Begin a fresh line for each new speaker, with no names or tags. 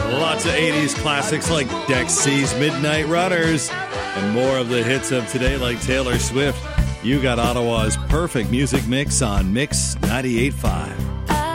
Lots of 80s classics like Dexy's Midnight Runners and more of the hits of today like Taylor Swift. You got Ottawa's perfect music mix on Mix 98.5.